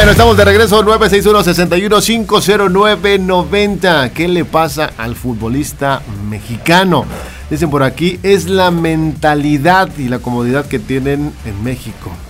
Bueno, estamos de regreso, 961-61-509-90. ¿Qué le pasa al futbolista mexicano? Dicen por aquí, es la mentalidad y la comodidad que tienen en México.